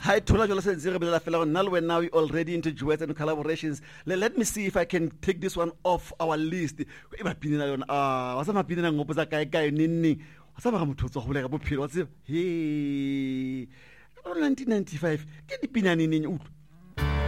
Hi, Tola Jolasen Zirabella Fellow. Now we're already into duets and collaborations. Let me see if I can take this one off our list. Hey, 1995.